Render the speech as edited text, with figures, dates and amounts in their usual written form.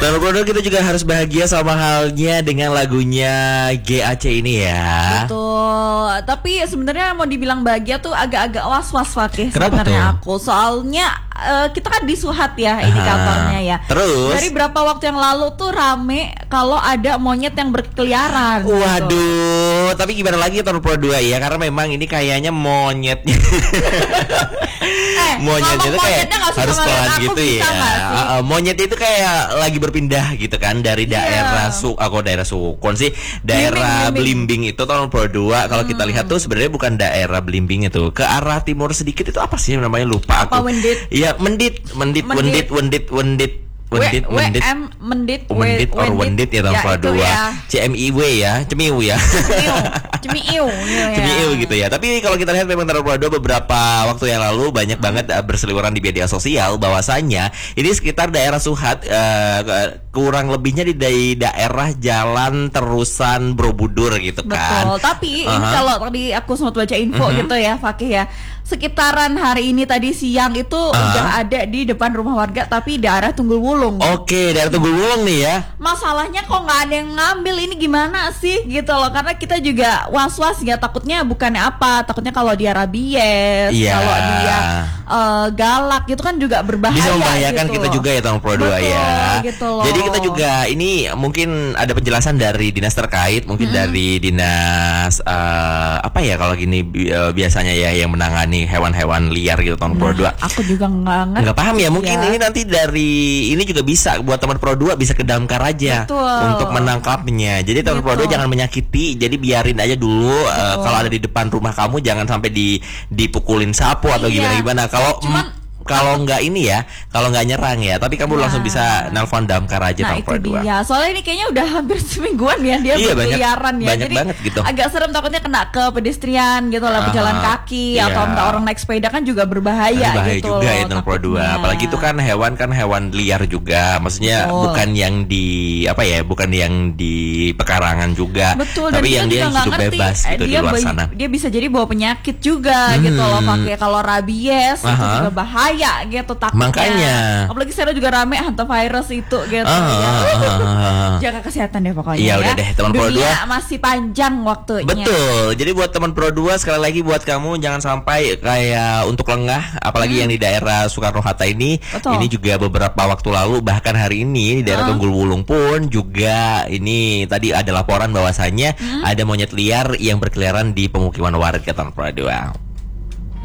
Tahun Pro 2 kita juga harus bahagia sama halnya dengan lagunya GAC ini ya. Betul. Tapi sebenarnya mau dibilang bahagia tuh agak-agak was-was Fakih sebenarnya aku. Soalnya kita kan disuhat ya indikatornya ya. Terus dari berapa waktu yang lalu tuh rame kalau ada monyet yang berkeliaran. Waduh, tapi gimana lagi tahun Pro 2 ya, karena memang ini kayaknya monyetnya. Monyetnya itu kayak harus pelan gitu ya. Monyet itu kayak lagi berpindah gitu kan dari daerah daerah Sukun sih, daerah Belimbing itu tahun Pro 2. Kalau kita lihat tuh sebenarnya bukan daerah Belimbing itu, ke arah timur sedikit itu apa sih namanya, lupa aku. Iya, Mendit ya tahun Pro 2. CMIW ya, Cemiu ya. Cemiu gitu ya. Tapi kalau kita lihat memang tahun Pro 2 beberapa waktu yang lalu banyak banget berseliweran di media sosial bahwasanya ini sekitar daerah Suhat, kurang lebihnya di daerah Jalan Terusan Borobudur gitu kan. Betul. Tapi ini kalau tadi aku sempat baca info gitu ya Fakih ya, sekitaran hari ini tadi siang itu udah ada di depan rumah warga tapi daerah Tunggul Wulung. Oke, daerah Tunggul Wulung nih ya. Masalahnya kok nggak ada yang ngambil, ini gimana sih gitu loh, karena kita juga was-was ya, takutnya bukannya apa, takutnya kalau dia rabies, kalau dia galak gitu kan juga berbahaya. Bisa membahayakan gitu kita juga ya tahun Pro 2 ya. Gitu loh. Jadi kita juga ini mungkin ada penjelasan dari dinas terkait, mungkin dari dinas apa ya kalau gini biasanya ya yang menangani hewan-hewan liar gitu tahun Pro 2. Aku juga nggak paham ya. Mungkin ini nanti dari ini juga bisa buat teman Pro 2 bisa ke Damkar aja. Untuk menangkapnya. Jadi teman Pro 2 jangan menyakiti. Jadi biarin aja dulu. Kalau ada di depan rumah kamu jangan sampai dipukulin sapu atau gimana. Kalau nggak ini ya, kalau nggak nyerang ya, tapi kamu langsung bisa nelpon Damkar aja tahun Pro 2. Iya, soalnya ini kayaknya udah hampir semingguan ya dia berkeliaran ya. Banyak jadi banget gitu. Agak serem, takutnya kena ke pedestrian gitu lah, pejalan kaki atau orang naik sepeda kan juga berbahaya gitu. Juga ya tahun Pro 2. Apalagi itu kan hewan liar juga. Maksudnya bukan yang di bukan yang di pekarangan juga. Betul, tapi yang dia hidup bebas gitu di luar sana. Dia bisa jadi bawa penyakit juga gitu loh, pakai kalau rabies itu juga bahaya gitu takutnya. Makanya. Apalagi sekarang juga rame hantavirus itu gitu. Jaga kesehatan deh pokoknya. Iya udah deh teman Pro 2. Masih panjang waktunya. Betul. Jadi buat teman Pro 2 sekali lagi buat kamu jangan sampai kayak untuk lengah, apalagi yang di daerah Soekarno Hatta ini. Betul. Ini juga beberapa waktu lalu bahkan hari ini di daerah Tunggul Wulung pun juga ini tadi ada laporan bahwasannya ada monyet liar yang berkeliaran di pemukiman warga tahun Pro 2.